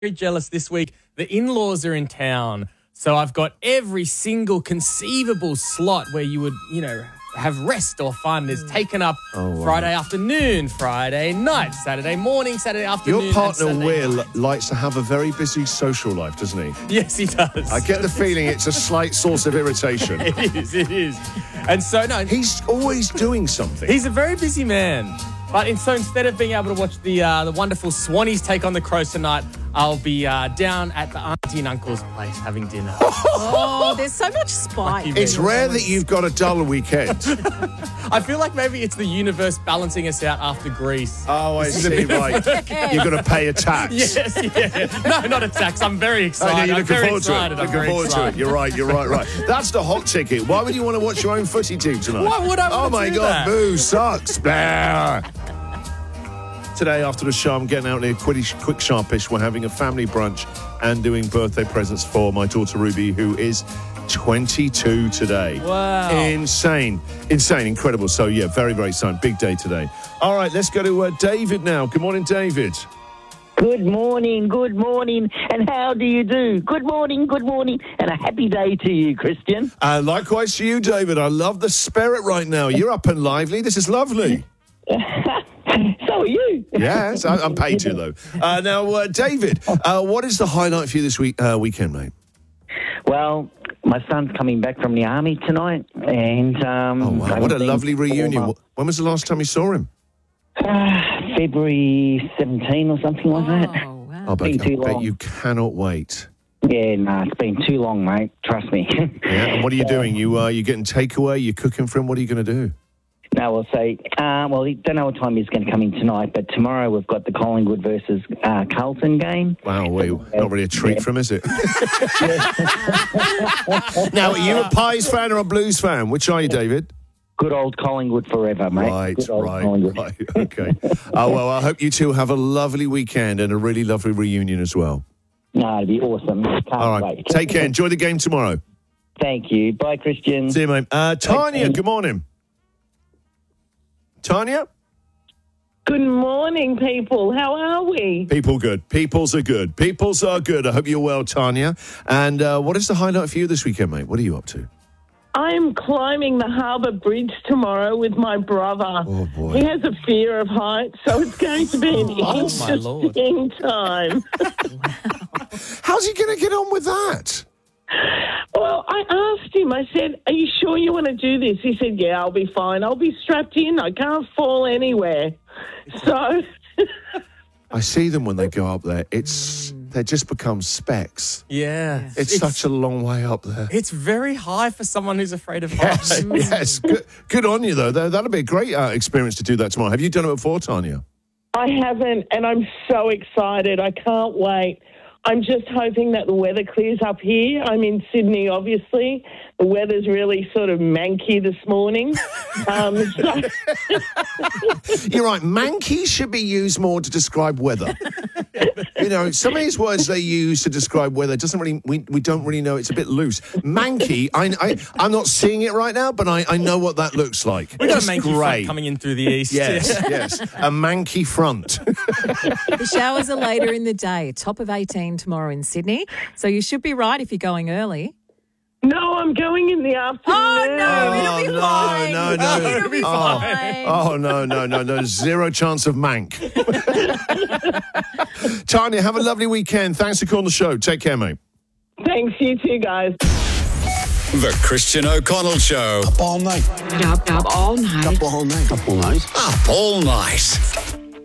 very jealous this week. The in-laws are in town, so I've got every single conceivable slot where you would, have rest or fun is taken up. Friday afternoon, Friday night, Saturday morning, Saturday afternoon. Your partner, and Sunday Will, night. likes to have a very busy social life, doesn't he? Yes, he does. I get the feeling it's a slight source of irritation. It is. And so, no, He's always doing something. he's a very busy man. But instead of being able to watch the wonderful Swannies take on the Crows tonight, I'll be down at the auntie and uncle's place having dinner. Oh, there's so much spite. It's rare that you've got a dull weekend. I feel like maybe it's the universe balancing us out after Greece. Oh, I see, right. You're going to pay a tax. Yes, yeah. No, not a tax. I'm very excited. I know, you're I'm looking very forward to it. excited. I'm Looking very forward to it. excited. You're right. That's the hot ticket. Why would you want to watch your own footy team tonight? Why would I want Oh, to my do God. that? Boo sucks. Blah. Today, after the show, I'm getting out near Quick Sharpish. We're having a family brunch and doing birthday presents for my daughter Ruby, who is 22 today. Wow. Insane. Incredible. So, yeah, very, very exciting. Big day today. All right, let's go to David now. Good morning, David. Good morning, and how do you do? Good morning, and a happy day to you, Christian. Likewise to you, David. I love the spirit right now. You're up and lively. This is lovely. So are you. Yes, I'm paid to, though. Now, David, what is the highlight for you this weekend, mate? Well, my son's coming back from the army tonight, and Oh, wow. What a lovely reunion. When was the last time you saw him? February 17 or something like that. Oh, wow. I been too bet long. you cannot wait. Yeah, no, it's been too long, mate. Trust me. Yeah, and what are you doing? You getting takeaway? You cooking for him? What are you going to do? No, we'll say, we don't know what time he's going to come in tonight, but tomorrow we've got the Collingwood versus Carlton game. Wow, not really a treat for him, is it? Now, are you a Pies fan or a Blues fan? Which are you, David? Good old Collingwood forever, mate. Good old Collingwood. Right. Okay. Well, I hope you two have a lovely weekend and a really lovely reunion as well. No, it'd be awesome. Can't All right. wait. Take care. Enjoy the game tomorrow. Thank you. Bye, Christian. See you, mate. Tanya, good morning. Tanya? Good morning, people. How are we? People good. Peoples are good. Peoples are good. I hope you're well, Tanya. And what is the highlight for you this weekend, mate? What are you up to? I am climbing the Harbour Bridge tomorrow with my brother. Oh, boy. He has a fear of heights, so it's going to be an my Lord. interesting time. How's he going to get on with that? Well, I asked him, I said, are you sure you want to do this? He said, yeah, I'll be fine. I'll be strapped in. I can't fall anywhere. So... I see them when they go up there. They just become specks. Yeah. It's such a long way up there. It's very high for someone who's afraid of Yes, heights. yes. Good on you, though. That'll be a great experience to do that tomorrow. Have you done it before, Tanya? I haven't, and I'm so excited. I can't wait. I'm just hoping that the weather clears up here. I'm in Sydney, obviously. The weather's really sort of manky this morning. You're right. Manky should be used more to describe weather. Some of these words they use to describe weather doesn't really. We don't really know. It's a bit loose. Manky. I'm not seeing it right now, but I know what that looks like. We got It's a manky front great. coming in through the east. Yes. A manky front. The showers are later in the day, top of 18 tomorrow in Sydney. So you should be right if you're going early. No, I'm going in the afternoon. Oh, no, it'll be fine. No. It'll be fine. Oh, no. Zero chance of mank. Tanya, have a lovely weekend. Thanks for calling the show. Take care, mate. Thanks, you too, guys. The Christian O'Connell Show. Up all night. Up all night. Up all night. Up all night. Up all night.